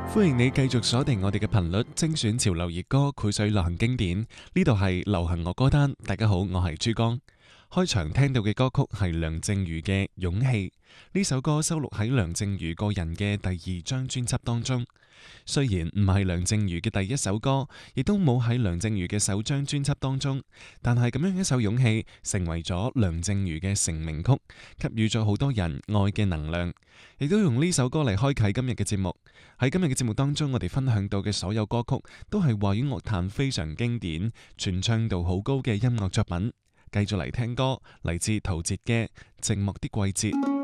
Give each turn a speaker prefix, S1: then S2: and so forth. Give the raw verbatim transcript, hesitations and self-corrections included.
S1: 歡迎你繼續鎖定我哋嘅頻率，精選潮流熱歌、繪水流行經典。呢度係流行樂歌單。大家好，我係珠江。開場聽到嘅歌曲係梁靜茹嘅《勇氣》，呢首歌收錄喺梁靜茹個人嘅第二張專輯當中。雖然唔係梁靜茹嘅第一首歌，亦都冇喺梁靜茹嘅首張專輯當中，但係咁樣一首《勇氣》成為咗梁靜茹嘅成名曲，給予咗好多人愛嘅能量。亦都用呢首歌嚟開啟今日嘅節目。喺今日嘅節目當中，我哋分享到嘅所有歌曲都係華語樂壇非常經典、傳唱度好高嘅音樂作品。繼續嚟聽歌，嚟自陶喆嘅《寂寞的季節》。